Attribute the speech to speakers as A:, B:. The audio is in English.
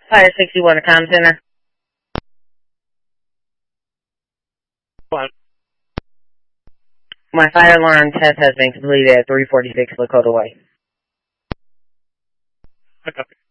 A: Fire 61 to Comm Center.
B: What?
A: My fire alarm test has been completed at 346 Lakota Way.
B: Okay.